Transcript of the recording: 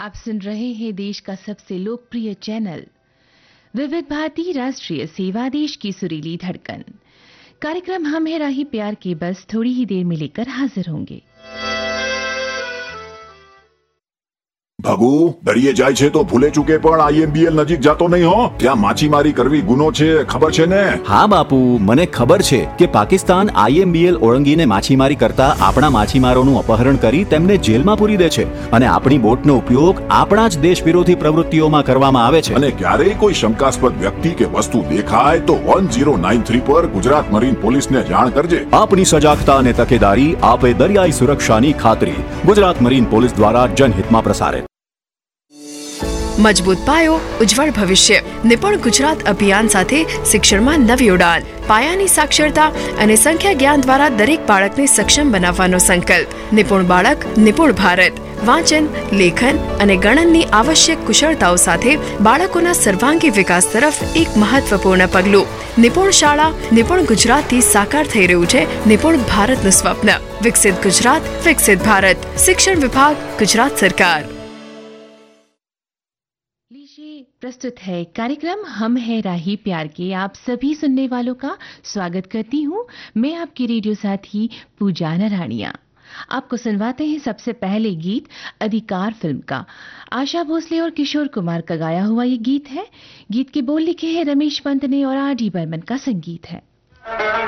आप सुन रहे हैं देश का सबसे लोकप्रिय चैनल विविध भारती राष्ट्रीय सेवा, देश की सुरीली धड़कन। कार्यक्रम हम है राही प्यार के बस थोड़ी ही देर में लेकर हाजिर होंगे। ભગુ દરિયે જાય છે તો ભૂલે ચૂકે પણ આઈએમબીએલ નજીક જાતો નહીં હો. ત્યાં માછીમારી કરવી ગુનો છે, ખબર છે ને? હા બાપુ, મને ખબર છે કે પાકિસ્તાન આઈએમબીએલ ઓળંગીને માછીમારી કરતા આપણા માછીમારોનું અપહરણ કરી તેમને જેલમાં પૂરી દે છે અને આપણી બોટનો ઉપયોગ આપણા જ દેશ વિરોધી પ્રવૃત્તિઓમાં કરવામાં આવે છે. અને ક્યારેય કોઈ શંકાસ્પદ વ્યક્તિ કે વસ્તુ દેખાય તો 1093 પર ગુજરાત મરીન પોલીસને જાણ કરજે. આપણી સજાગતા અને તકેદારી આપે દરિયાઈ સુરક્ષાની ખાતરી. ગુજરાત મરીન પોલીસ દ્વારા જનહિતમાં પ્રસારિત. મજબૂત પાયો, ઉજ્જવળ ભવિષ્ય. નિપુણ ગુજરાત અભિયાન સાથે શિક્ષણમાં નવી ઉડાન. પાયાની સાક્ષરતા અને સંખ્યા જ્ઞાન દ્વારા દરેક બાળકને સક્ષમ બનાવવાનો સંકલ્પ. નિપુણ બાળક, નિપુણ ભારત. વાંચન, લેખન અને ગણનની આવશ્યક કુશળતાઓ સાથે બાળકોના સર્વાંગી વિકાસ તરફ એક મહત્વપૂર્ણ પગલું. નિપુણ શાળા, નિપુણ ગુજરાતથી સાકાર થઈ રહ્યું છે નિપુણ ભારતનું સ્વપ્ન. વિકસિત ગુજરાત, વિકસિત ભારત. શિક્ષણ વિભાગ, ગુજરાત सरकार। प्रस्तुत है कार्यक्रम हम है राही प्यार के। आप सभी सुनने वालों का स्वागत करती हूँ। मैं आपकी रेडियो साथी पूजा नराणिया। आपको सुनवाते हैं सबसे पहले गीत अधिकार फिल्म का। आशा भोसले और किशोर कुमार का गाया हुआ ये गीत है। गीत के बोल लिखे हैं रमेश पंत ने और आर डी बर्मन का संगीत है।